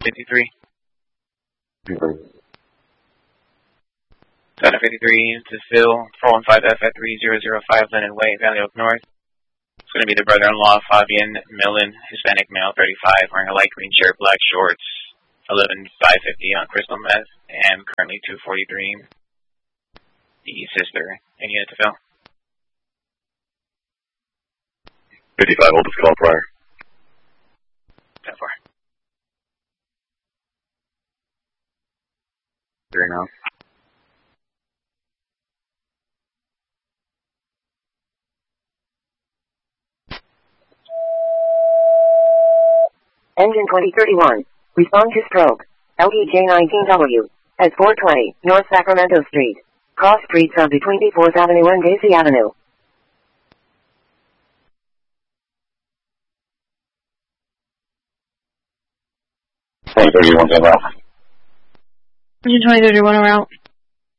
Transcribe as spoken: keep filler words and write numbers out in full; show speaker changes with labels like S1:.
S1: fifty-three.
S2: fifty-three.
S1: Donna fifty-three to Phil, four one five F at three zero zero five Lennon Way, Valley Oak North. It's going to be the brother-in-law, Fabian Millen, Hispanic male, thirty-five, wearing a light green shirt, black shorts, eleven five fifty on crystal meth, and currently two forty-three. The sister, any unit to Phil?
S2: fifty-five, hold this call prior.
S1: ten four.
S2: Three now.
S3: Engine twenty thirty-one. Respond to stroke. L D J nineteen W. at four twenty North Sacramento Street. Cross streets are between fourth Avenue and Gacy Avenue.
S2: twenty thirty-one, ten route.
S4: Engine twenty thirty-one, route.